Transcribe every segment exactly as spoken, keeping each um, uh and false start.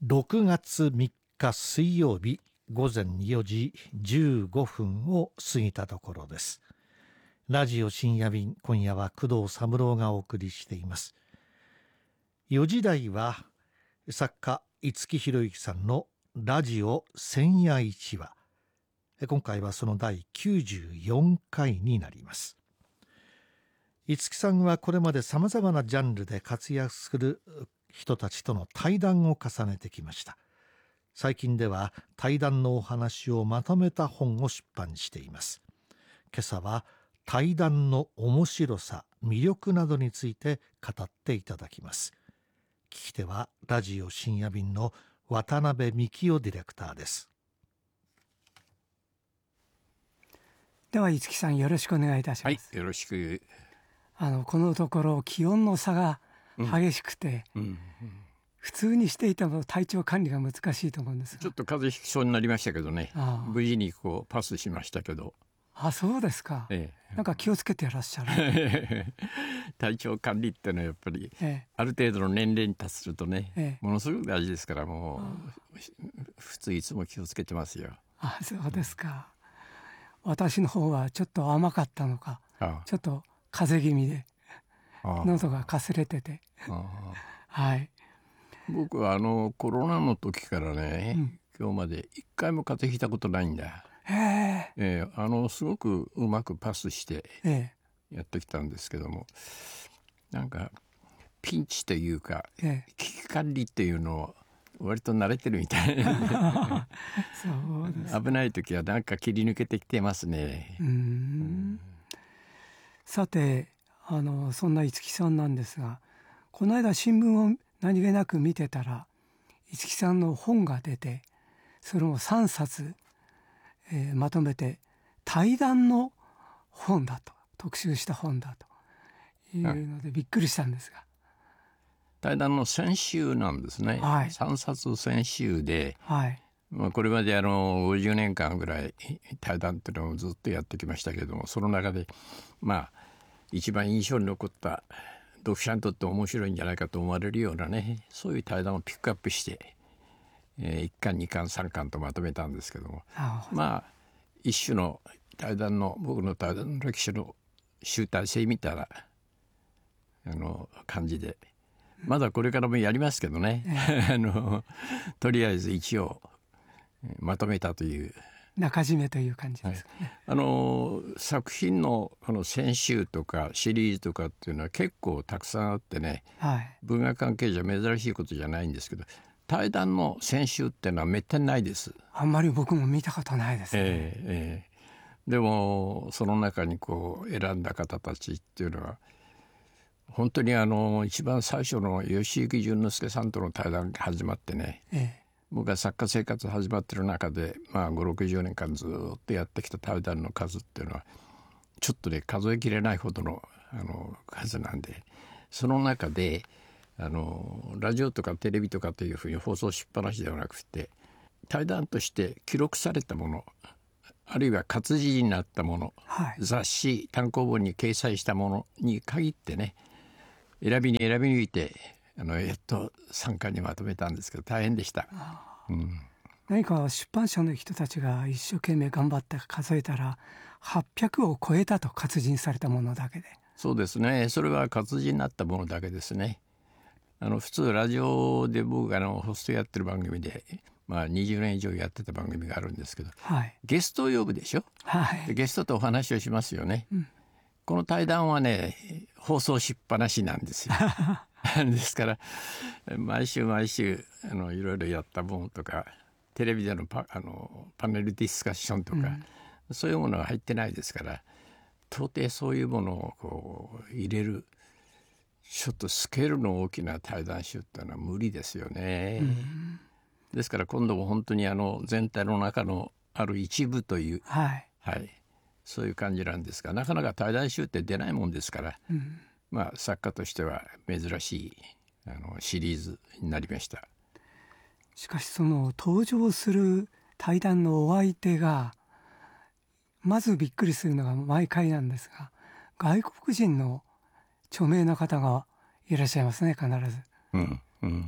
ろくがつみっか水曜日ごぜんよじじゅうごふんを過ぎたところです。ラジオ深夜便、今夜は工藤三郎がお送りしています。よじ台は作家五木ひろゆきさんのラジオ千夜一話、今回はその第きゅうじゅうよんかいになります。五木さんはこれまでさまざまなジャンルで活躍する人たちとの対談を重ねてきました。最近では対談のお話をまとめた本を出版しています。今朝は対談の面白さ、魅力などについて語っていただきます。聞き手はラジオ深夜便の渡辺幹夫ディレクターです。 では五木さん、よろしくお願いいたします。 はい、よろしく。 あのこのところ気温の差が激しくて、うんうんうん、普通にしていても体調管理が難しいと思うんですが、 ちょっと風邪ひきそうになりましたけどね、無事にこうパスしましたけど。 あ、そうですか、ええ、なんか気をつけていらっしゃる体調管理ってのはやっぱり、ええ、ある程度の年齢に達するとね、ええ、ものすごく大事ですから、もう普通いつも気をつけてますよ。 あ、そうですか。私の方はちょっと甘かったのか、ああ、ちょっと風邪気味で喉がかすれてて、ああ、はい、 僕はあのコロナの時からね、うん、今日まで一回も風邪ひいたことないんだ。へえー、あのすごくうまくパスしてやってきたんですけども、なんかピンチというか、ええ、危機管理っていうのを割と慣れてるみたいなそうです。危ない時はなんか切り抜けてきてますね。うーん、うん、 さて、あのそんな五木さんなんですが、この間新聞を何気なく見てたら五木さんの本が出て、それもさんさつ、えー、まとめて対談の本だと、特集した本だというのでびっくりしたんですが、 対談の選集なんですね、はい、さんさつ選集で、はい、まあ、これまであのごじゅうねんかんぐらい対談っていうのをずっとやってきましたけれども、その中でまあ一番印象に残った読者にとって面白いんじゃないかと思われるようなね、そういう対談をピックアップして、えー、いっかんにかんさんかんとまとめたんですけども、まあ一種の対談の僕の対談の歴史の集大成みたいなあの感じで、まだこれからもやりますけどね、ええ、あのとりあえず一応まとめたという中締めという感じですかね、はい、 あの作品のこの選集とかシリーズとかっていうのは結構たくさんあってね、はい、文学関係じゃ珍しいことじゃないんですけど、対談の選集っていうのはめったにないです。 あんまり僕も見たことないですね、 えーえー、でもその中にこう選んだ方たちっていうのは本当にあの一番最初の吉行淳之介さんとの対談が始まってね、ええ、僕が作家生活始まってる中で、まあ、ごじゅうろくじゅうねんかんずっとやってきた対談の数っていうのはちょっとね数えきれないほどの、あの数なんで、その中であのラジオとかテレビとかというふうに放送しっぱなしではなくて、対談として記録されたもの、あるいは活字になったもの、はい、雑誌単行本に掲載したものに限ってね、選びに選び抜いてあのやっとさんかんにまとめたんですけど大変でした、うん、 何か出版社の人たちが一生懸命頑張って数えたらはっぴゃくを超えたと、活字にされたものだけで。 そうですね、それは活字になったものだけですね。あの普通ラジオで僕があのホストやってる番組で、まあ、にじゅうねん以上やってた番組があるんですけど、はい、ゲストを呼ぶでしょ、はい、でゲストとお話をしますよね、うん、この対談はね放送しっぱなしなんですよですから毎週毎週あのいろいろやったものとか、テレビでの パ, あのパネルディスカッションとか、うん、そういうものは入ってないですから、到底そういうものをこう入れるちょっとスケールの大きな対談集っていうのは無理ですよね、うん、ですから今度も本当にあの全体の中のある一部という、はいはい、そういう感じなんですが、なかなか対談集って出ないもんですから、うん、まあ作家としては珍しいあのシリーズになりました。 しかしその登場する対談のお相手がまずびっくりするのが毎回なんですが、外国人の著名な方がいらっしゃいますね、必ず。 うんうん、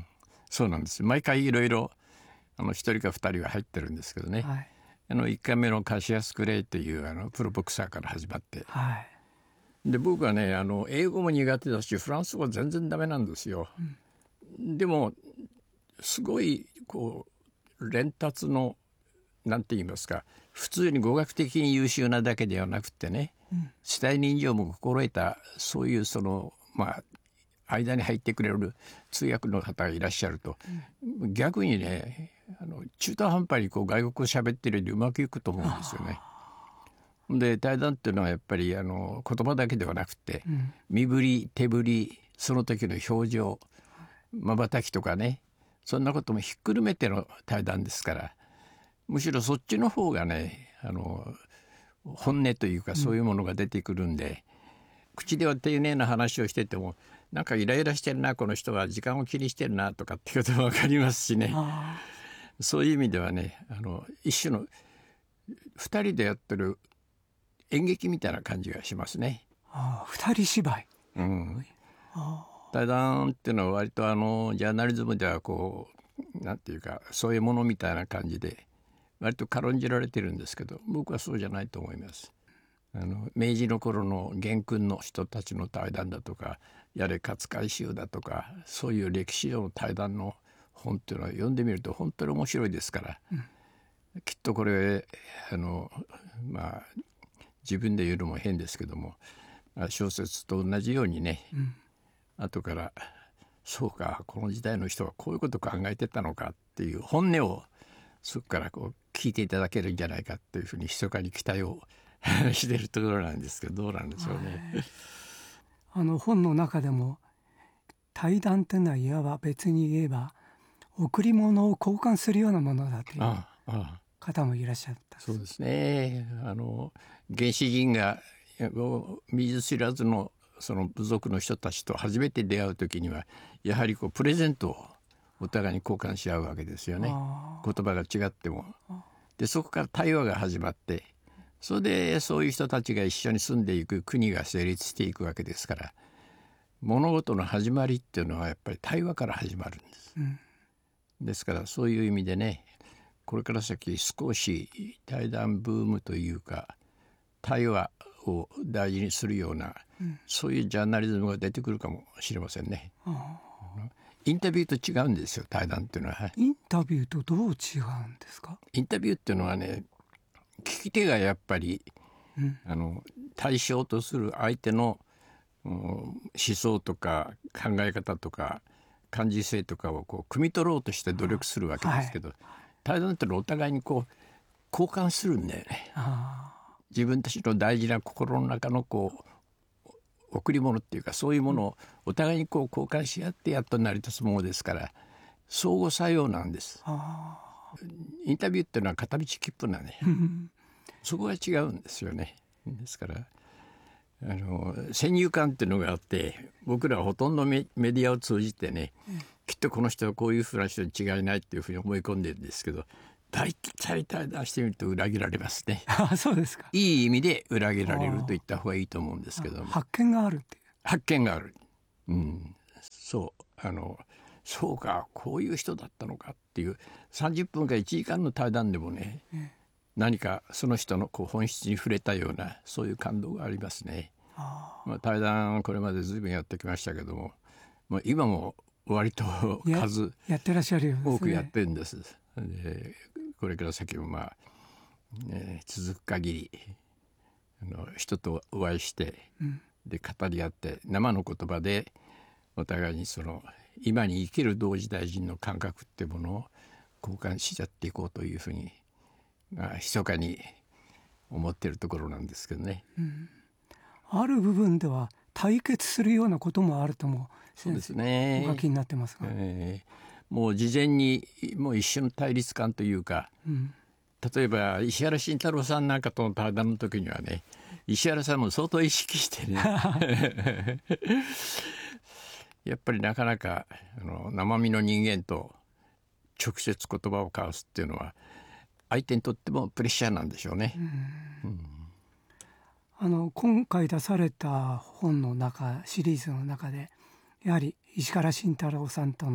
そうなんです。毎回いろいろあの一人か二人は入ってるんですけどね、はい、あのいっかいめのカシアス・クレイというあのプロボクサーから始まって、はい、で僕はねあの英語も苦手だしフランス語は全然ダメなんですよ、うん、でもすごいこう連達のなんて言いますか、普通に語学的に優秀なだけではなくてね、うん、世帯人情も心得たそういうそのまあ間に入ってくれる通訳の方がいらっしゃると、うん、逆にねあの中途半端にこう外国語喋ってるよりうまくいくと思うんですよね。で対談っていうのはやっぱりあの言葉だけではなくて、うん、身振り手振りその時の表情まばたきとかね、そんなこともひっくるめての対談ですから、むしろそっちの方がねあの本音というかそういうものが出てくるんで、うん、口では丁寧な話をしててもなんかイライラしてるなこの人は時間を気にしてるなとかっていうことも分かりますしね、そういう意味ではねあの一種の二人でやってる演劇みたいな感じがしますね。 ああ、二人芝居、 うん、対談っていうのは割とあのジャーナリズムではこうなんていうかそういうものみたいな感じで割と軽んじられてるんですけど、僕はそうじゃないと思います。あの明治の頃の元勲の人たちの対談だとかやれ勝海舟だとかそういう歴史上の対談の本っていうのは読んでみると本当に面白いですから、うん、きっとこれあのまあ自分で言うのも変ですけども小説と同じようにね、うん、後からそうかこの時代の人はこういうことを考えてたのかっていう本音をそこからこう聞いていただけるんじゃないかっていうふうに密かに期待をしているところなんですけど、どうなんでしょうね。 あの本の中でも対談っていうのはいわば別に言えば贈り物を交換するようなものだという方もいらっしゃった。 そうですね。あの原始人が見ず知らずのその部族の人たちと初めて出会う時にはやはりこうプレゼントをお互いに交換し合うわけですよね。言葉が違っても。でそこから対話が始まって、それでそういう人たちが一緒に住んでいく国が成立していくわけですから、物事の始まりっていうのはやっぱり対話から始まるんです、うん、ですからそういう意味でね、これから先少し対談ブームというか対話を大事にするような、うん、そういうジャーナリズムが出てくるかもしれませんね。インタビューと違うんですよ、対談っていうのは。 インタビューとどう違うんですか？ インタビューっていうのはね、聞き手がやっぱり、うん、あの対象とする相手の、うん、思想とか考え方とか感受性とかをこう汲み取ろうとして努力するわけですけど、はい、対談ってのはお互いにこう交換するんだよね。自分たちの大事な心の中のこう贈り物っていうかそういうものをお互いにこう交換し合ってやっと成り立つものですから相互作用なんです。インタビューっていうのは片道切符なんでそこが違うんですよね。ですからあの先入観っていうのがあって僕らはほとんど メ, メディアを通じてね、うん、きっとこの人はこういうふうな人に違いないっていうふうに思い込んでるんですけど、大体対談してみると裏切られますね。 あ、そうですか。 いい意味で裏切られると言った方がいいと思うんですけども、 発見があるっていう発見がある、うん、そうあのそうかこういう人だったのかっていうさんじゅっぷんかいちじかんの対談でもね、うん、何かその人のこう本質に触れたようなそういう感動がありますね。あ、まあ、対談これまで随分やってきましたけども、まあ、今も割と数やってらっしゃるようですね。 多くやってるんです。でこれから先もまあ、ね、続く限りあの人とお会いして、うん、で語り合って生の言葉でお互いにその今に生きる同時代人の感覚っていうものを交換しちゃっていこうというふうに、まあ、密かに思っているところなんですけどね、うん、 ある部分では対決するようなこともあるともそうですね、 お書きになってますが、 えー、もう事前にもう一瞬対立感というか、うん、例えば石原慎太郎さんなんかとの対談の時にはね、石原さんも相当意識してねやっぱりなかなかあの生身の人間と直接言葉を交わすっていうのは相手にとってもプレッシャーなんでしょうね。うんうん、 あの今回出された本の中シリーズの中でやはり石原慎太郎さんとの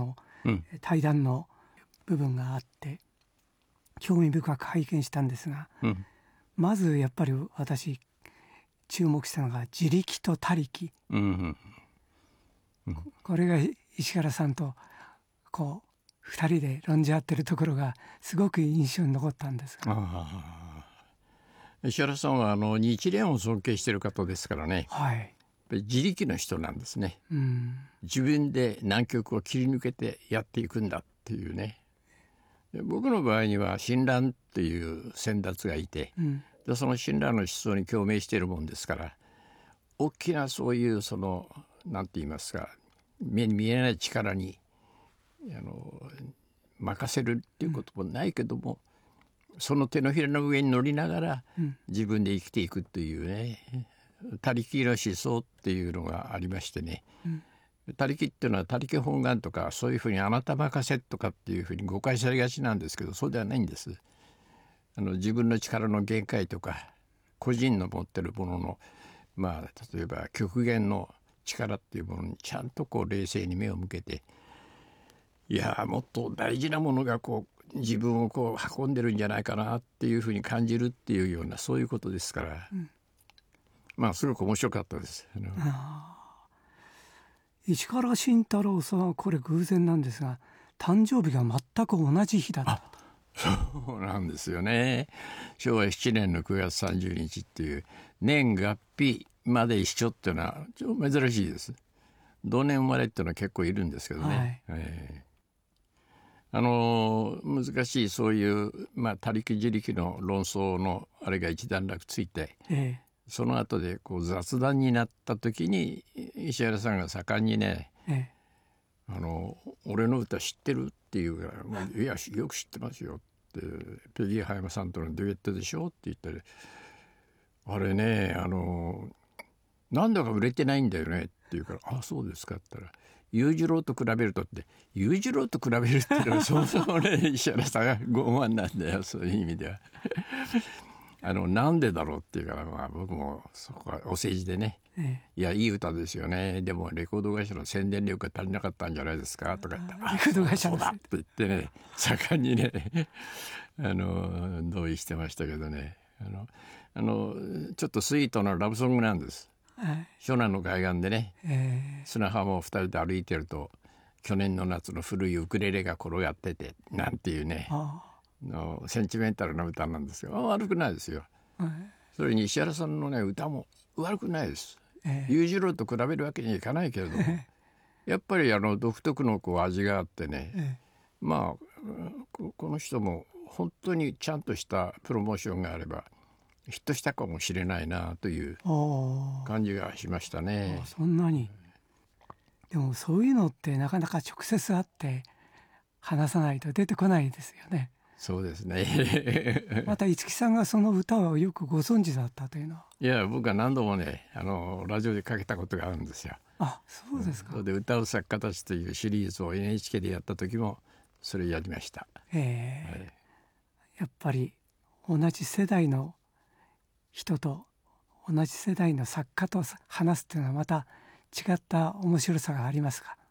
うん、 対談の部分があって興味深く拝見したんですが、 うん、 まずやっぱり私注目したのが自力と他力、 うんうんうん、 これが石原さんとこうふたりで論じ合ってるところがすごく印象に残ったんですが。 あ石原さんはあの日蓮を尊敬している方ですからね、 はい、 自力の人なんですね、 うん、 自分で難局を切り抜けてやっていくんだっていうね。で僕の場合には親鸞っていう先達がいて、 うん、でその親鸞の思想に共鳴しているもんですから、大きなそういうそのなんて言いますか、目に見えない力にあの任せるっていうこともないけども、うん、その手のひらの上に乗りながら自分で生きていくというね、他力の思想っていうのがありましてね、うん、他力っていうのは他力本願とかそういうふうにあなた任せとかっていうふうに誤解されがちなんですけど、そうではないんです。あの自分の力の限界とか個人の持ってるものの、まあ例えば極限の力っていうものにちゃんとこう冷静に目を向けて、いやもっと大事なものがこう自分をこう運んでるんじゃないかなっていうふうに感じるっていうような、そういうことですから、うん、まあすごく面白かったです。 あ石原慎太郎さんはこれ偶然なんですが誕生日が全く同じ日だったと。 そうなんですよね。しょうわななねんのくがつさんじゅうにちっていう年月日まで一緒っていうのは超珍しいです。同年生まれっていうのは結構いるんですけどね、はい、えー、あの難しいそういう、まあ、他力自力の論争のあれが一段落ついて、えー、その後でこう雑談になった時に石原さんが盛んにね、えー、あの俺の歌知ってるっていうから、まあ、いやよく知ってますよって、ペギー葉山さんとのデュエットでしょって言ったら、あれねあのなんだか売れてないんだよねって言うから、あそうですかって言ったら、裕次郎と比べるとって、裕次郎と比べるっていうのはそもそもね石原さんが傲慢なんだよ、そういう意味ではあのなんでだろうっていうから、まあ、僕もそこはお世辞でね、ええ、いやいい歌ですよね、でもレコード会社の宣伝力が足りなかったんじゃないですかとか言って、あレコード会社そうだって言ってね盛んにねあの同意してましたけどね、あのあのちょっとスイートなラブソングなんです。湘南の海岸でね、えー、砂浜をふたりで歩いてると去年の夏の古いウクレレが転がっててなんていうね、のセンチメンタルな歌なんですよ。悪くないですよ、えー、それに石原さんのね歌も悪くないです、えー、裕次郎と比べるわけにはいかないけれども、えー、やっぱりあの独特のこう味があってね、えー、まあこの人も本当にちゃんとしたプロモーションがあればヒットしたかもしれないなという感じがしましたね。 そんなに。でもそういうのってなかなか直接会って話さないと出てこないですよね。 そうですねまた五木さんがその歌をよくご存知だったというのは。 いや僕は何度もねあのラジオでかけたことがあるんですよ。 あ、そうですか。 で歌う作家たちというシリーズを エヌエイチケー でやった時もそれやりました。 えーはい、やっぱり同じ世代の人と同じ世代の作家と話すっていうのはまた違った面白さがありますか。